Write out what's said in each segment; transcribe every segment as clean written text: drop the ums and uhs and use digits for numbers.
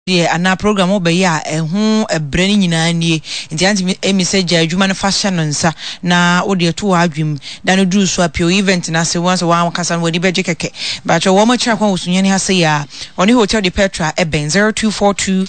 ana program obaye a ehu ebrani nyina nie nti anti emisage adwuma no fashion nsa na wo de to adwum da no duru so apio event na se once one kasa no wadi beje keke ba cho wo mo kira kwa usunyani ha se ya oni hotel de Petra eben 0242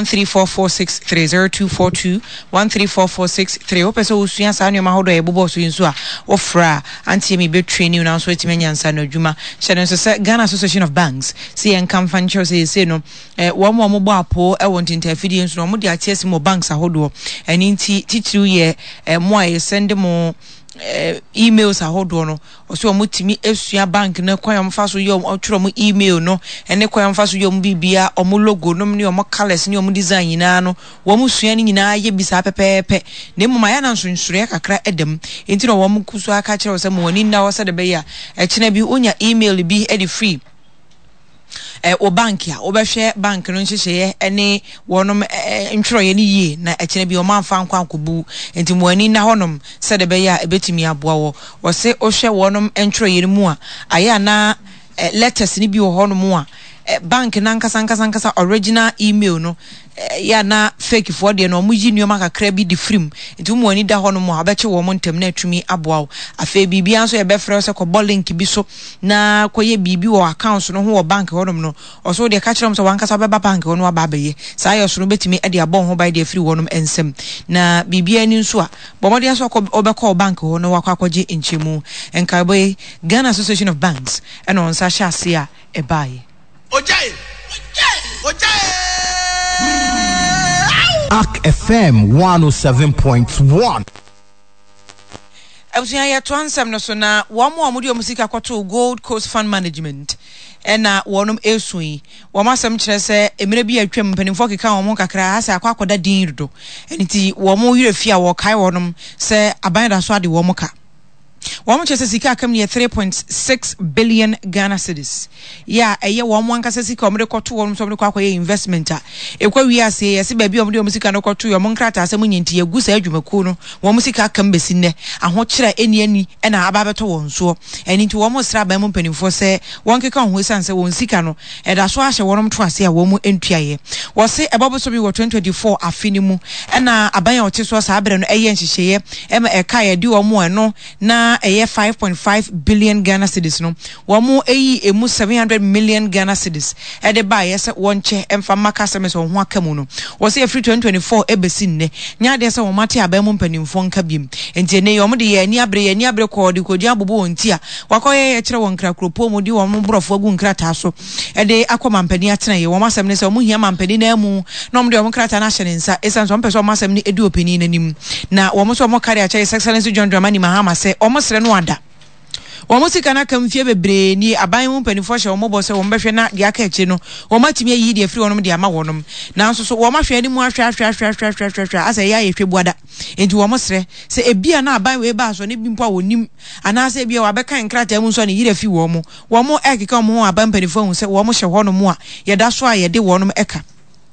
1344630 1344630 opeso usunya sa no ma hodo e bobo so yinso a ofra anti emi be training na so etimenya nsa no adwuma hye so se Ghana Association of Banks see en kamfancho se no wo mo apo e won tinterfidi nso no mo de atiesi mo banks ahodo eni nti titru ye mo aye send mo emails ahodo no so mo timi esua bank na kwam fa so ye otworo mo email no ene kwam fa so ye mo bibia o mo logo no ne o mo colors ne o mo design nyina no wo mo sua ni nyina ye bisa pepepe ne mo maya na nsonsure kakra edem enti no wo mo kuso aka kire wo se mo wani na wo se de be ya e kina bi onya email bi e de free o bank ya obehwe bank no nhyehyeye ene wonom ntworo ye ne yie na ekene bi o manfa nkwa ankobu enti mo ani na honom se de be ya ebetimi aboa wo se o hwe wonom ntworo ye mu a aya na letters ni bi wo honom a bank na nkasa original email no ya na fake for de no muji nneoma kakra bi di frim nti mo ani da hono mo abeche wo mo ntem na atumi aboa afa bibia nso ye befre se ko link bi so na koye bibi wo account no ho wo bank hono no oso de ka kirom so wankasa beba bank hono aba abaye sa ayo so no betimi e de abon ho bai de free wonom ensem na bibia ni nso a bomode aso ko obekọ bank hono wakwakoje enchemu enka boy Ghana Association of Banks eno nsa hya se a ebaye Ojaye Ak FM 107.1 Abusia ya twansam no so na wo mo amudi omusika kwato Gold Coast Fund Management ena wonum esui wo masam kire se emire bi atwam mpanimfo keka wo mo kakra asa akwakoda din rudo enti wo mo yire fia wo kai wonum se aban da so ade wo mo ka Woman chese sika kam near 3.6 billion Ghana cedis. Ya eye woman kase sika omde kotu wonum so omde kwa investment a. Ekwa wi ase yesi baabi omde omusika no kotu yo monkrata ase munyenti yagu sa adwumaku no. Wo musika kam besi ne. Aho kire eni na aba beto won so. Eni nti wo mo sra ba mu mpanimfo se won keka ho sanse won sika no. Eda so ahye wonum to ase a wo mu entuaye. Wo se ebobo so bi wo 2024 afini mu. Na aban ya ote so sa abre no eye nhyehyeye. Ema eka ye di wo mu eno na eye 5.5 billion Ghana cedis no womo eyi emu 700 million Ghana cedis e de ba yese wonche emfa maka semes ho akamu no wo se free 2024 ebesi nne nya de se wo mate aba mu mpanimfo nka biem enti ne yom de ye ani abre ko de kodi abobo wonti a wakoye ye kire won kra kropo mu di wo mo brofo agu nkrata so e de akoma mpani atena ye wo masem ne se wo hia mampani na mu no mo de wo nkrata na hye nsa esan so mpeso masem ne edi opani nanim na wo mo so mo kare acha Excellency John Dramani Mahama se o sere no ada wo musika na kam fie bebre ni aban mu mpanifo hye wo mo se wo mbehwe na de aka echi no wo matimi ayi de afiri wonom de ama wonom na nso so wo mahwe ni mu ahwe asa ya ye hwebuada enti wo mo sere se ebia na aban we ba so ne bi mpo a wonim ana se ebia wa beka nkrata mu so ne yire fi wo mo ekeka wo mo aban mpanifo hu se wo mo hye honom a ye da so a ye de wonom eka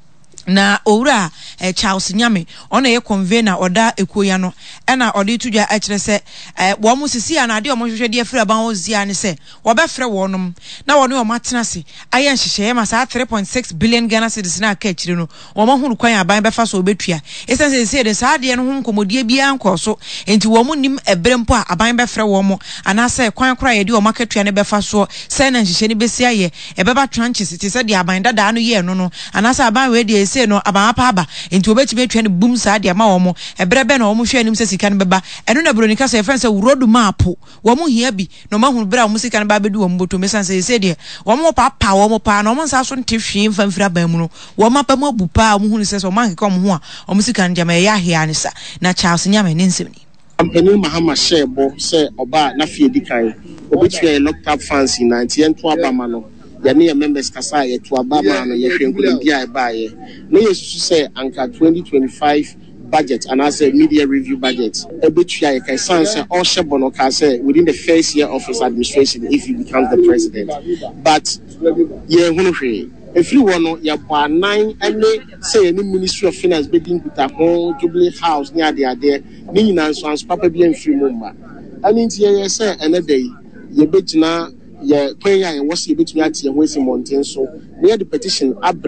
na owura Charles Nyame ona ye convener oda ekoya no na ode tudwa a kire se wo mo sisi anade o mo hwehwe de afira ban ozia ne se wo be frɛ wonom na wo ne o matena se aye nhyehyeye ma sa 3.6 billion Ghana cedis na aka kire no wo mo hunu kwan aban be fa so obetua esense se de sa de no ho nkomodie bia nko so enti wo mo nim ebrempo a aban be frɛ wo mo ana se kwan kora ye de o maketua ne be fa so se na nhyehyeye ne besi aye e be ba tranches ti se de aban dada no ye no ana se aban we de no abapa aba enti obetime atwa ne bum saa de ama wo mo ebrebe na wo mo hwe anim se sika ne beba eno na bronika se friend se road map wo mo hia bi no ma hunu bra wo mo sika ne ba bedu wo mo boto me sanse se de wo mo papa wo mo pa na wo mo nsa so nte hwe mfa mfira ban mu no wo ma pa mo abu pa wo mo hunu se so man keka wo mo ho a wo mo sika ne jama ya hia ne sa na Charles Nyame ne nsem ni Company Mahama Shebo se oba na fie dikai obetua locked up fancy 90 abama no yani members kasa ye to abama no ye hwenku bia e baaye no yesu say anka 2025 budget and as a media review budget ebetua ye kai san say all shebo no ka say within the first year of his administration if he becomes the president but ye hunu hwe every one ya ba 9 ene say any ministry of finance being put a home Jubilee House near there ni nyina so ans papa bia mfiri mumba ani nti ye say ene day ye betina ye kwenya ye wose betumi atie ho esi monten so we the petition abre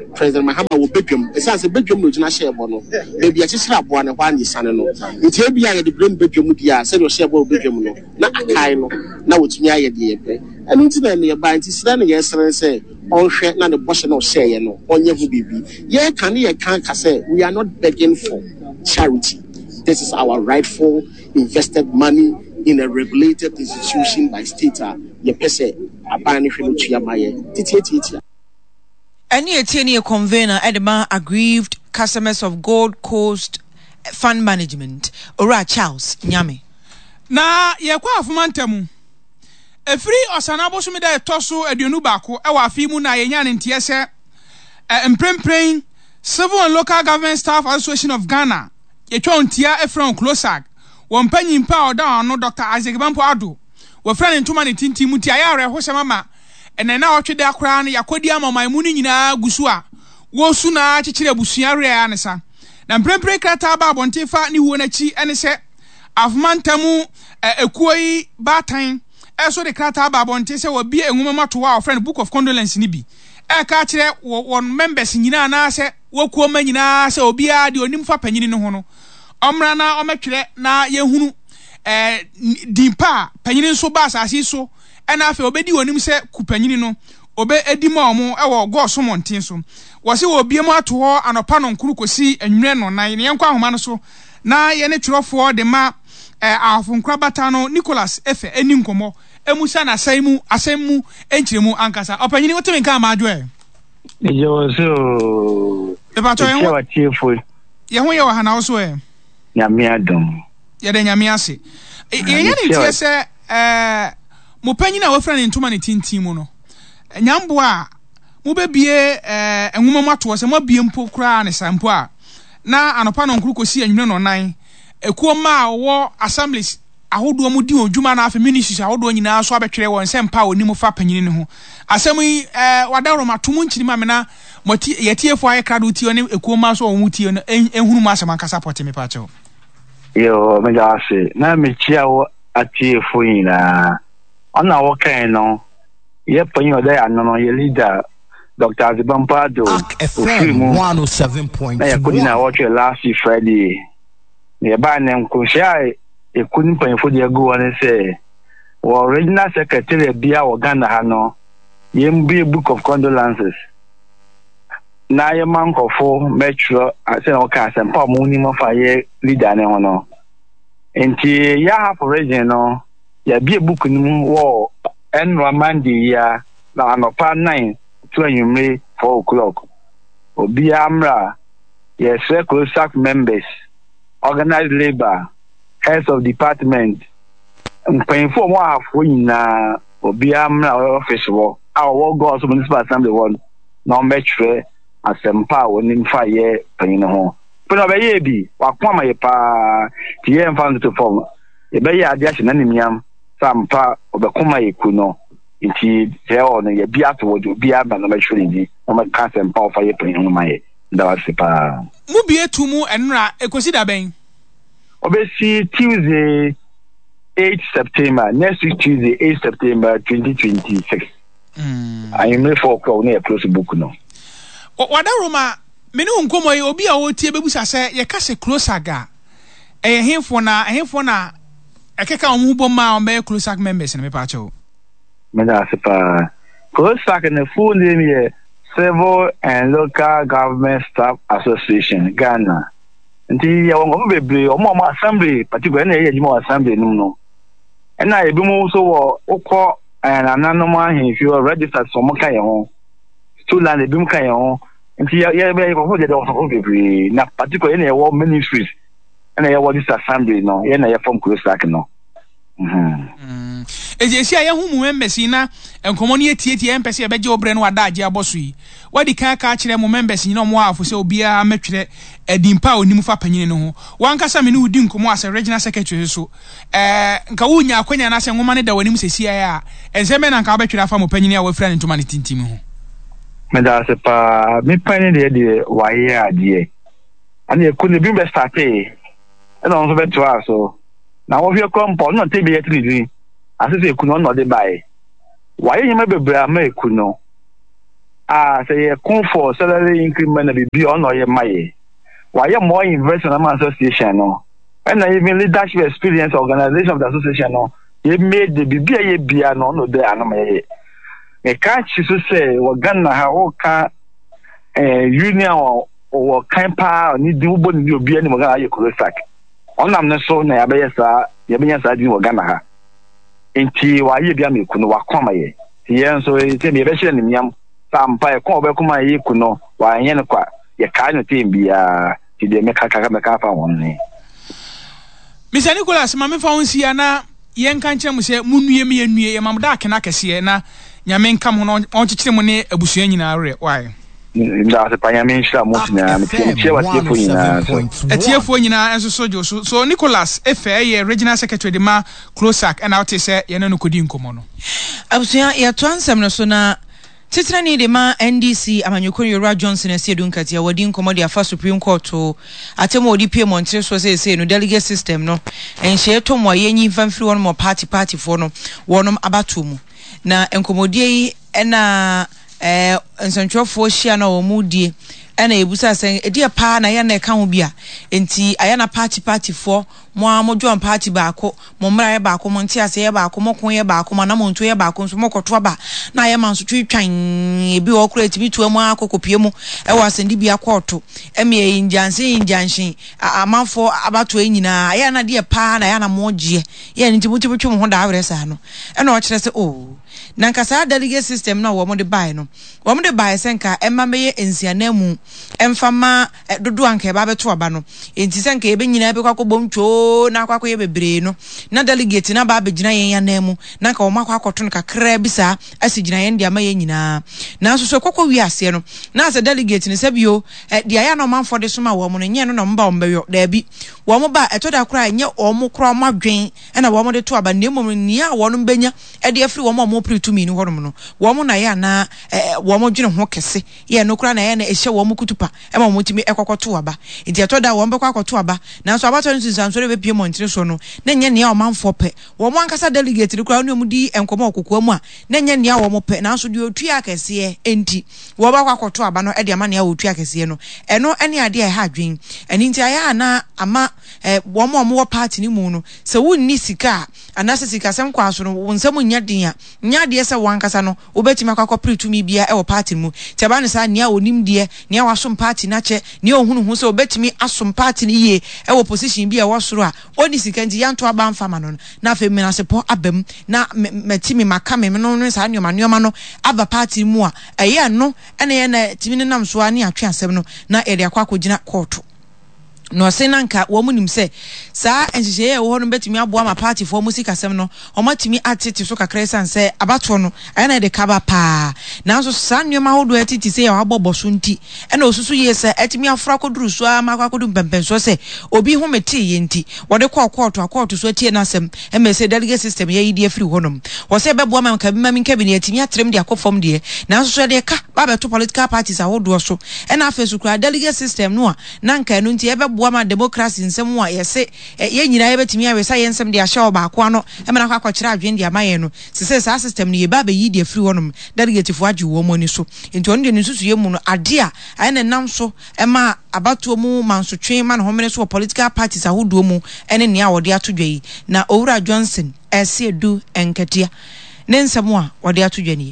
President Mahama will bedroom. It says a bedroom no jina share bono. Baby a chira boa na hwan is no. Nti e bia ye de brain bedroom dia say your share bo bedroom no. Na akai no na wotumi aye de ye. Enu nti na ne ba nti sira ne ye sere say onhwe na ne boshe no share ye no. Onye hu bibi. Ye kan ye kan ka say we are not begging for charity. This is our rightful invested money in a regulated institution by state. Ye pese abani hwe no tua maye. Titi. Any a convener Edema aggrieved customers of Gold Coast Fund Management, Ora Charles Nyame. Na yekwa afumantemu. Efri osanabo sumida etoso aduonu baako ewa afimu na yenya ne ntie se emprempren Civil and Local Government Staff Association of Ghana yetwa ontia efron Closag wonpanyi mpa oda no Dr. Isaac Bampo Ado wo frane ntuma ne tinti muti ayare ho semama ene na otwede akra na yakodi amamaimu ni nyina gusu a wo su na chichire busua re anesa na mprempren krata ba bontefa ni wo na chi ene se afumantamu ekuoi batan eso de krata ba bonte se wo bia enwuma mato wa friend book of condolence ni bi ka kire won members nyina na se wo kuo ma nyina se obia de onim fa panyini no ho no omra na ometwere na yehunu dimpa panyini so ba asasi so ena afi obedi onim se kupanyini no obe edima omo ewo goso monten so wo se wo bia mu ato ho anopa no nkuru kosi anwure no nan ne yenkwa ahoma no so na ye ne twirofo de ma afonkra bata no Nicholas Efe eni nkomo emusa na asemu enchiremu ankasa opanyini wotemi nka ma adwo yo so Ebato ye ho ye wa hana so nyame adom ye de nyame ase ye ne tie se mo panyina wa fra ne ntoma ne tintin mu no nyambo a mo bebie enwuma mato se mo bie mpo kura ne sampo a na anopa no nkuru kosi anwune no nan ekuo ma wo assemblies ahodo mu di odwuma na afa ministries ahodo nyina so abetwere won se mpa oni fa panyini ne ho asem yi wadaro matomu nchiri ma mena moti yetiefo aye krado ti oni ekuo ma so won ti ehunu ma asem ankasa poti me pa cho yo me ga se na me chia wo atiefo nyina ona wo kan no ye panyi oda ya no ye leader Dr. Azibampo Ado FM 107.1 na yakodi na watch last Friday ye ba ne nkunhia ekuni panfo de go on say wo original secretary bia wo Ghana ha no ye mbi book of condolences na ye mankofo metro ase na ka sempa mu ni mo fa ye leader ne ho no enti ya ha for region no ya bia book ni mu wo enramandi ya na anopa 9 to anwumre 4 o'clock obi amra yes Closag members organized labor heads of department mpanyinfo mo afo nyina obi amra office wo awo go so municipal assembly one na metro asempa woni mfa ye panyin ho pena be ye bi wakoma ye pa tie mfa to form e be ye ade ahye na nimiam sampa obekoma ye ku no nti je ono ye bi ato wo bi aba na metro ndi o ma ka sempa ofa ye panyin ho ma ye nda wasipa mu bi etumu enra ekosi da ben obesi Tuesday 8 September next week Tuesday 8 September 2026 I am ready for call near close book no wada Roma meni nkomo yi obi a wo tie bebusa se ye ka se Closag ehemfo na ekeka omu bo ma on be Closag members ne me pa cho me da se pa Closag ne full name ye Civil and Local Government Staff Association Ghana nti ya won bebre omo assembly particular na ye jimo assembly num no na ebi mu so wo ukọ ananom ahin if you are registered so mo kan ye ho student ebi mu kan ye ho nti ya be ko de do bebre na particular na ye wo ministries na ye wo this assembly no ye na ye form Closag no ejesi aye hu mu members na enkomo ne etietie empese ebeje obre no wada age aboso yi wadi kan ka kire mu members ni no mo afo se obia metwere edimpa onim fa panyine no ho wankasa me ne udi nkomo as regional secretary so nka wunya akwanya na se ngoma ne da wanim sesi ya enseme na nka betwere afa mo panyine a wafira ne ntoma ne tintim ho me da se pa me panyine de waye ade ani ekuni bi be start e na on so beto aso na wo fi kompo no te be yetri asese ekunu no de bae waye nyema bebre ama ekunu say call for salary increment na be on or my why more investment association no and even leadership experience organization of the association no they made the bia no there no me catch so say we Ghana ha o ka union or campa ni di ubo ni obi ani mo Ghana ye Colosac onam ne so na ya sa di wo Ghana ha enti wa ye bia me kuno wa kwama ye yen so te me be hye ne miam sampa e ko be kuma ye kuno wa yen ne kwa ye ka no te bia ti de me ka fa won ne Mr. Nicholas mame fa won sia na yen kan kyerem se munue me yenue ye mamda akena kese na nyame nkam ho no on kyekere mu ne abusua nyina re why nda se panya me nshira mo tina me tie wa tie fo nyina tie fo nyina enso sojo so Nicholas efe ye regional secretary de ma Closac and out say ye no kodi nkomo no abusua ye to ansem no so na titira ni de ma NDC amanyokori Yora Johnson asiedu nkati ya wadi nkomo de afa Supreme Court atemo odi pie montre so say no delegate system no enhye to mo yenyi famfiri won mo party for no wonom abatomu na enkomodie ena nsantwofo hia na omudie ena ebusa sen edie pa na ya na eka ho bia enti aya na party for mo amodwo party baako mo mra ye baako mo ntia se ye baako mo kon ye baako mo na mo nto ye baako so mo koto ba na ye man so twitwan ebi wo kura tibi to mu akokopie mu e wa sendi bia koto eme injanshin amanfo abato enyina aya na de pa na ya na mo gye ye nti butibutwe mo ho da awresa no e na o kire se nanka sa delegate system na wo mo de buy no wo mo de buy senka emma meye ensianamu emfama dodo anka ba beto aba no enti senka ebe nyina be kwakobom two na kwakoye bebre no na delegate na ba begina yen yanamu nanka wo makwa akoto no kakra bisa asigina yen dia ma yen nyina na so kwakwo wi ase no na sa delegate ni sabio dia ya no manfo de so ma wo mo no nye no mba wo mbeyo da bi wo mo ba eto da kra nye wo mo kra madwen na wo mo de to aba na emom ni a wo no benya e de afri wo mo tumi ni horom no wo mo na ya na wo mo dwene ho kese ye no kura na ya na ehye wo mo kutupa e ma mo timi ekokoto aba enti eto da wo mbekwa akoto aba na so abato ni sinsansore be pie montre so no na nye ne ya o manfo pe wo mo ankasa delegate ni kura no mu di enkomo okokwa mu a na nye ne ya wo mo pe na so di otua akese enti wo ba akoto aba no e de ama ne ya otua akese no eno ene ade e ha adwen eni nti aya na ama wo mo party ni mu no se wonni sika anase sika sem kwa so no wonsam nya din a nya de se wankasa no obetima kwakọ pretumi bia e wo party mu teba ne sa nia onim de nia wasom party na che nia ohunu hu se obetimi asom party ni ye e wo position bia wo soro a oni sika nti yanto aba mfa ma no na fe mi na sepo abam na metimi maka me no sa nyoma no aba party mu a eye no ene ye na timi ne nam so ani atwe asem no na e de akwakọ gina court no se nanka wo munim se saa enhye wo no betimi aboa ma party for music asem no o matimi atete so kakra san se abato no ana de kaba pa na so saa nyoma hodo atiti se ya wabobọ so nti ena osusu ye se atimi afra koduru so ama kwakodu mpempen so se obi ho meti ye nti wo de court so atie na asem e me se delegate system ye yi free honom wo se beboa ma nka bima min kabine atimi atrem de akofom de na so de ka ba beto political parties ahodo so ena afesu kra delegate system no a nanka no nti e Wama democracy nsem a yese ye nyina ye betimi awesa ye nsem de ahya obaako ano e mena kwa kwakira adwen de amaye no sese sa system ni ye ba be yi de free honom delegate fo agi wo mo ni so enti on de nsusu ye mu no ade a aye ne nam so e ma abato mu mansotwe ma no homene so political parties ahodo mu ene ne a wode atodwa yi na Owura Johnson esiedu enketia ne nsem a wode atodwa ni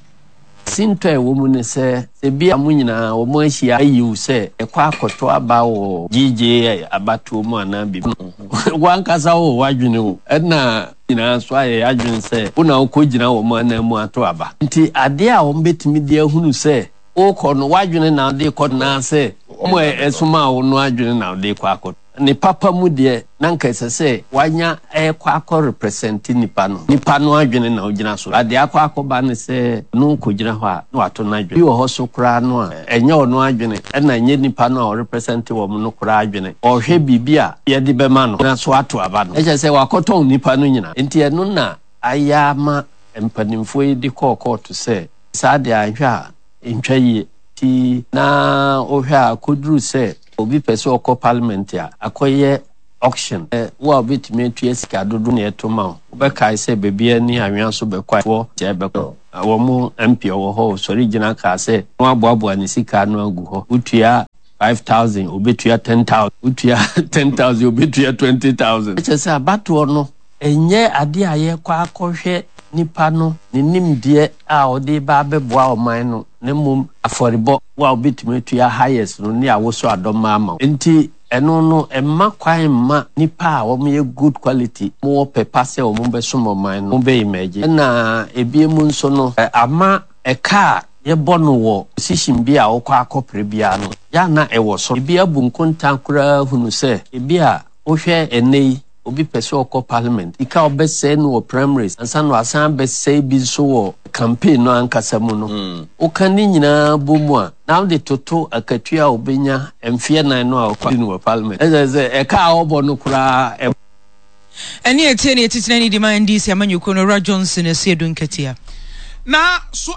Sinto e womu ne se bia mu nyina wo mo ahia ayiu se ekwa akoto aba wo GJ abato mu anabi wankasa wo wadwene wo na nyina so aye adwene se una okogina wo mo anamu ato aba nti ade a wo betimi de ahunu se okọ no wadwene na de kọ na se mo esuma wo no adwene na de kọ akoto ni papa mu de nanka sese wanya ekwa akọ represent nipa no adwene na ogina so ade akọ akọba ne se no kogina ho a no ato na adwene wo ho so kra no a enye ono adwene na nye nipa no a represent wo no kra adwene ohwe bibia ye de be ma no na so ato aba no eje se wakoto nipa no nyina enti eno na ayama empanimfo yi de kọ to se sade ahwa ntwaye ti na ohwa koduru se obi pese okọ parliament a akoye auction wo bit me tu esika dodo ne etoma wo kai say baby ani anwan so be kwa wo je be ko wo mu MP wo ho so original ka say no aboabo ani sika no agu ho utua 5,000 obetua 10,000 utua 10,000 obetua 20,000 che say abato no enye ade aye kwa akohwe nipa no ne nimde a ode ba beboa oman no ne mum aforibo wa obetime tua highest no ne awoso adoma ama enti eno no emma kwan ma nipa a wo ye good quality mo pepa se o mo be somo man no be image na ebiemu nso no ama eka ye bono wo position bi a wo kwa akopre bia no ya na ewo so ebi abu nkontan kura hunu se ebi a wo hwe enei obi pese okọ parliament ika obese no primaries ansa no asan bese bi so wo campaign no ankasa mu no o kan ni nyina bomu a now the toto akatua obenya emfie nan no a okọ no parliament e ka obo no kura ani etie ne etitena ni demand DC amanyuko no Ra Johnson esiedu nkatia na so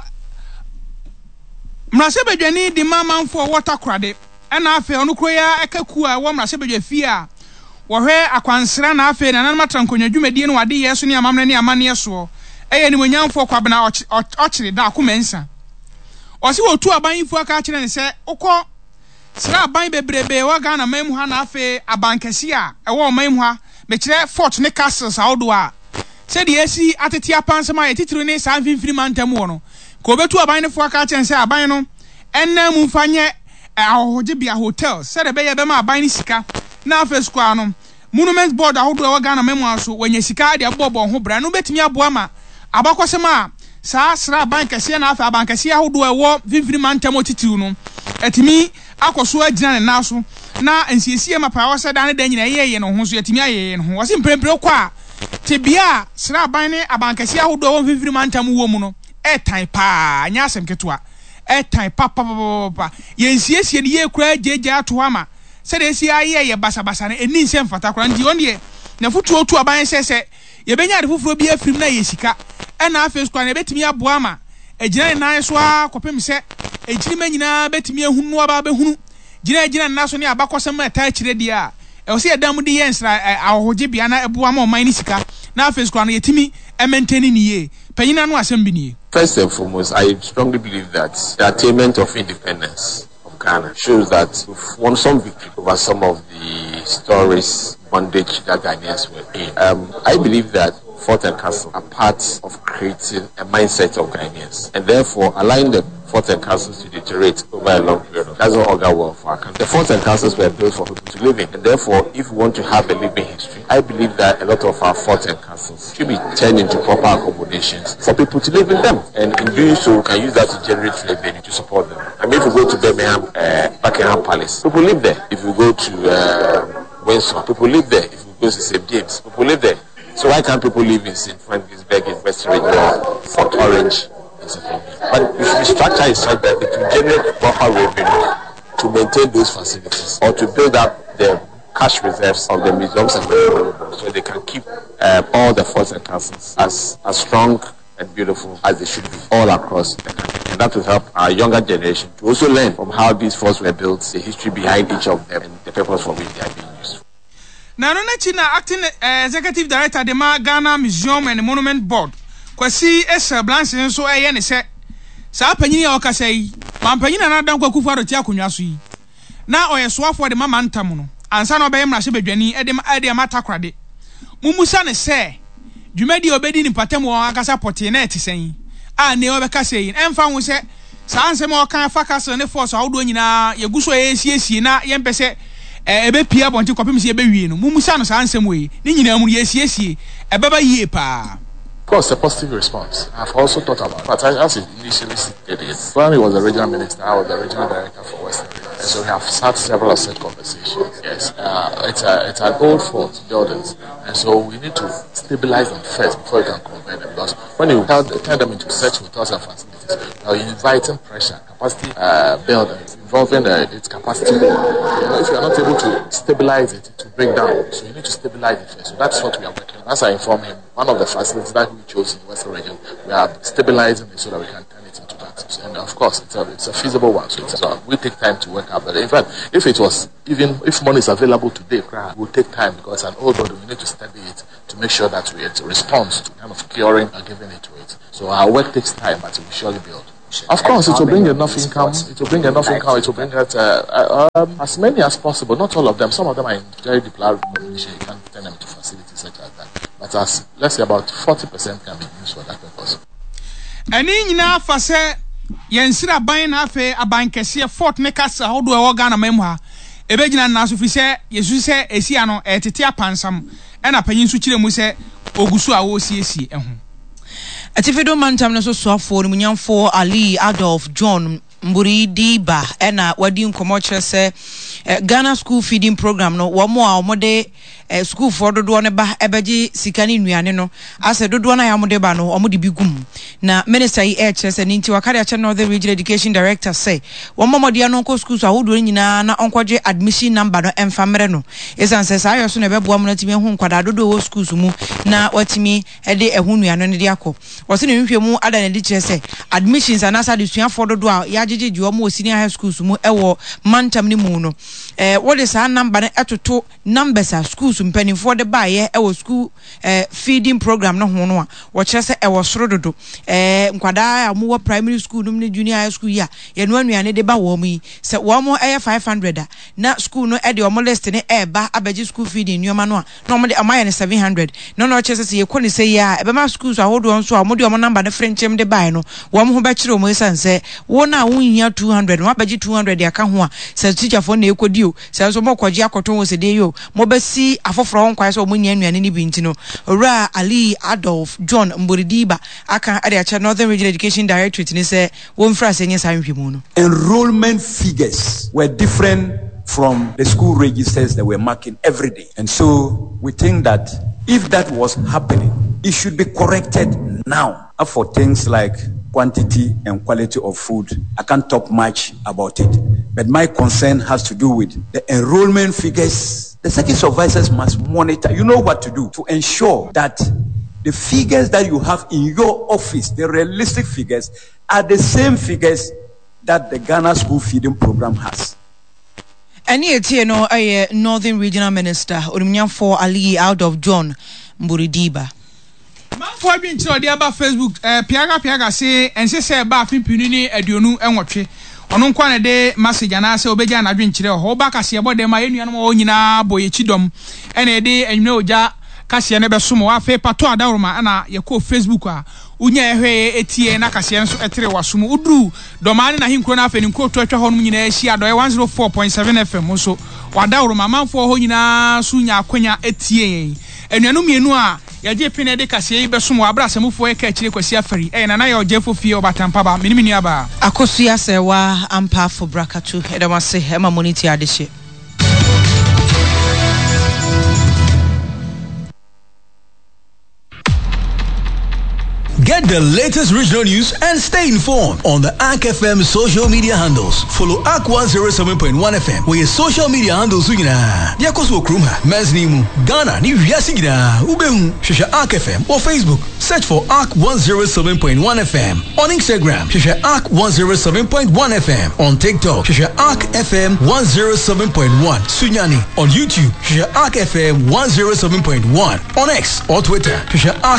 mrase bedwani di mamanfo water krade na afa onu kroya ekaku a wo mrase bedwa fie a wohwe akwansra na afa na nanma trankonwa dwumadie no wade yeso ne amamne ne amane so eye ni monyamfo kwabena ochire da akomensa osi wotu abanyifu aka kire ne se ukọ sra aban bebrebe wa Ghana memu ha na afa abankasi a ewo memu ha mekire fort ne castles awdo a se de esi atete apansema ye titiri ne sa mfimfiri mantam wo no ko betu aban ne fo aka kire se aban no enna mu fanye ahoje bia hotel se de be ye be ma aban ne sika na afa square no monument board awdo wa Ghana memu aso wanya sika de abobo ho bra no betimi aboa ma abakosema sa sra bankase na afa bankase awdo ewo mfimfiri mantam otitiw no etimi akoso agina ne naso na ensiesie mapa wo se da ne da nyina yeye no ho so etimi ayeye no ho wo se mprempre kwa tebia sra ban ne abankase awdo ewo mfimfiri mantam wo mu no etan pa anya asem ketoa etan pa yensiesie ne ye kura jeje ato ama se de si ayeye basabasa ne eni nsem fata kura ndi onde na futu otu aban sese ye benya de fufuro bi afrim na yesika na afes kwa na betimi aboa ma egina nan so akopem se egiri manyina betimi ehunu aba behunu gina na so ne abakosem eta kire dia e o se edam de yensra ahoje bia na eboa ma oman ni sika na afes kwa na yetimi maintain ni ye panyina no asem bi ni. First and foremost, I strongly believe that the attainment of independence of Ghana shows that we've won some victory over some of the stories bondage that Ghanaians were in. I believe that Fort and Castle are part of creating a mindset of Ghanaians, and therefore allowing the Fort and Castles to deteriorate over a long period of time doesn't augur well for our country. The Fort and Castles were built for people to live in, and therefore, if we want to have a living history, I believe that a lot of our Fort and Castles should be turned into proper accommodations for people to live in them, and in doing so, we can use that to generate revenue to support them. I mean, if we go to Birmingham, Buckingham Palace, people live there. If we go to Windsor, people live there. If we go to St. James, people live there. So why can't people live in St. Francisburg, in West Region, Fort Orange, etc.? But we should structure it such that it will generate proper revenue to maintain those facilities or to build up the cash reserves of the museums and the so they can keep all the forts and castles as strong and beautiful as they should be all across the country. And that will help our younger generation to also learn from how these forts were built, the history behind each of them, and the purpose for which they are being used. Now, China acting executive director of the Ghana Museum and Monument Board, Kwasi Esa Blanche, so I say, Sa Penny or Casay, Mampany and Adam Kufa to Tiakunyasu. Now, I swap for the Mamantamuno, and son of Bem Rasibeni, Edim Matakrade. Mumusane say, you made your bedding in Patemo Agasa Potinet saying, ah, Neobeca saying, and found say, Sans more kind of facas and the force out doing Yaguso ACC na Yempese. Ebe pia bonti kopim se ebe wie no mumusa no san sem we ni nyina mu yesiesie ebeba yie pa. Of course, a positive response. I've also thought about it. But as it initially stated, when he was the regional minister, I was the regional director for Western Region. And so we have had several set conversations. Yes, it's an old fort buildings. And so we need to stabilize them first before we can convert them. Because when you turn them into such hotels and facilities, now you're inviting pressure, capacity buildings, involving its capacity. If you are not able to stabilize it, to break down. So you need to stabilize it first. So that's what we are working on. As I informed him, one of the facilities that we chose in Western Region, we are stabilizing it so that we can turn it into that. And of course, it's a feasible one. So we take time to work out. But in fact, if money is available today, we'll take time because an old body, we need to study it to make sure that it responds to kind of curing and giving it to it. So our work takes time, but it will surely build. Of course, it will bring enough income. It will bring as many as possible. Not all of them. Some of them are in very deplorable condition. You can't turn them to facilities such as that. But let's say about 40% can be used for that purpose. And in for say, Yensira buying half a bank Fort Nekas, how do I organ a memoir? A begin and Nasu say, yes, you say, a Siano, a Titia Pansam, and a Peninsuchi Muse, Ogusua OCC. Atifido mantam na so for munyamfo Ali Adolf John Mburi Diba ena wadi nkomo kyerɛ sɛ Ghana school feeding program no wo mo a omode school for dodo ne ba ebeji sikani nuane no ase dodo na ya mode ba no omode bigum na minister yi kyerɛ sɛ ninti wakare akyɛ Northern Regional Education Director say wo mo mode no nko schools ahodo nyina na onkɔgye admission number no emfamere no esan sɛ saa yoso na beboa mo na timi hu nkwada dodo wo schools mu na watimi de ehu nuane no de akɔ wɔse ne nhwɛ mu ada na de kyerɛ sɛ admissions anasa de suafo dodo a ya gye wo mo senior high schools mu ɛwɔ mantam ni mu no what is our number etoto numbers of schools mpanimfo de bae ɛwɔ school feeding program no ho no a wo kyerɛ sɛ ɛwɔ soro dodo nkwada a mo wɔ primary school no ne junior high school ya ye no anuane de ba wo mu yi sɛ wo mo 500 a na school no de wo mo list ne ba abegye school feeding nyoma no a na mo de amaye ne 700 no no kyerɛ sɛ ye kɔ ne sɛ ya ebema schools ahodo nso a mo de wo mo number ne frenchem de bae no wo mo ho ba kyerɛ mo esan sɛ wo na wo hia 200 no abegye 200 ya ka ho a sɛ teacher fo na ekodi o sɛ so mo kɔgye akoto wo sɛ de yo mo ba si afoforo ho kwae sɛ mo nya anuane ni bi ntino ora Ali Adolf John Mboridiba aka ade acha Northern Regional Education Directorate ni say won fra senye sa nhwemu no. Enrollment figures were different from the school registers that were marking every day, and so we think that if that was happening, it should be corrected now. For things like quantity and quality of food, I can't talk much about it, but my concern has to do with the enrollment figures. The second supervisors must monitor. You know what to do to ensure that the figures that you have in your office, the realistic figures, are the same figures that the Ghana School Feeding Program has. Any no Northern Regional Minister Orumnyamfo Ali Adolf John Mboridiba. For being to the about Facebook, Piaga say, and she say about Pimpuni, Edionu, and Watche. On one day, message and I say, Obejan, I drink chill, hold back as you about them, my animal, boy, chidom, and a day, and no, ja, Cassia never sumo, afe patoa daurma, and your co Facebook, Unya, Etienne, Cassian, Etre was sumo, Udru, Domani, and him crona, and quote to home in Asia, 104.7 FM, also, Wadaurma, man for Hoina, Sunya, Quenya, Etienne, and Yanumi. Ya je pene de kase be so mo abrasa mu fo e ka kire kwasi afari na na ya ojefo fie obatampa ba minimini aba akosu ya se wa ampa for brakatu edamase e ma moniti adehye. Get the latest regional news and stay informed on the ARC FM social media handles. Follow ARC 107.1 FM where your social media handles are Yakoso Kruma, Mesnimu, Ghana, New Yasigina, Ubehu, Shisha ARC FM or Facebook. Search for ARC 107.1 FM. On Instagram, Shisha ARC 107.1 FM. On TikTok, Shisha ARC FM 107.1. Sunyani. On YouTube, Shisha ARC FM 107.1. On X or Twitter, Shisha ARC